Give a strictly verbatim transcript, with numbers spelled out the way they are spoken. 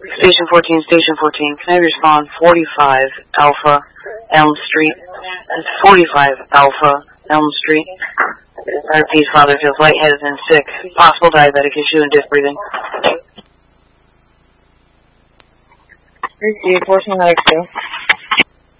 Station fourteen, Station fourteen, can I respond forty-five Alpha Elm Street? That's forty-five Alpha Elm Street. I repeat, father feels lightheaded and sick. Possible diabetic issue and disc breathing. Receive, fourteen X two.